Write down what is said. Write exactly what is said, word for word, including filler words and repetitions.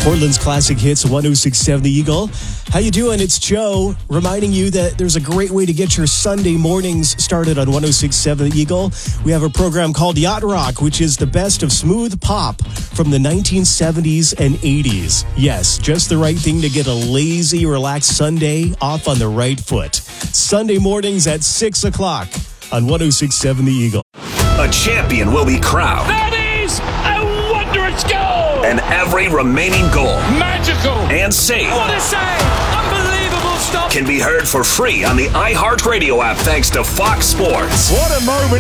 Portland's Classic Hits, one oh six point seven The Eagle. How you doing? It's Joe, reminding you that there's a great way to get your Sunday mornings started on one oh six point seven The Eagle. We have a program called Yacht Rock, which is the best of smooth pop from the nineteen seventies and eighties. Yes, just the right thing to get a lazy, relaxed Sunday off on the right foot. Sunday mornings at six o'clock on one oh six point seven The Eagle. A champion will be crowned. That is a wondrous goal! And every remaining goal Magical! and save What a save! Unbelievable stop! can be heard for free on the iHeartRadio app thanks to Fox Sports. What a moment.